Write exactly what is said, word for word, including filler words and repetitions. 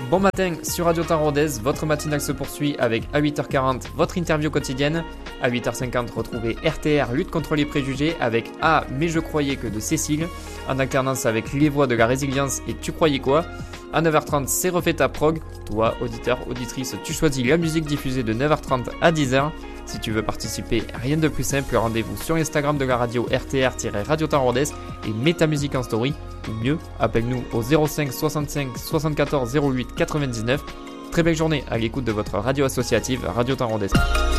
Bon matin sur Radio Temps Rodez, votre matinale se poursuit avec à huit heures quarante votre interview quotidienne. À huit heures cinquante, retrouvez R T R Lutte contre les préjugés avec Ah mais je croyais que de Cécile, en alternance avec Les Voix de la Résilience et Tu croyais quoi. À neuf heures trente, c'est Refait ta prog. Toi, auditeur, auditrice, tu choisis la musique diffusée de neuf heures trente à dix heures. Si tu veux participer, rien de plus simple, rendez-vous sur Instagram de la radio R T R-Radio Temps Rodez et mets ta musique en story. Ou mieux, appelle-nous au zéro cinq soixante-cinq soixante-quatorze zéro huit quatre-vingt-dix-neuf. Très belle journée à l'écoute de votre radio associative Radio Temps Rodez.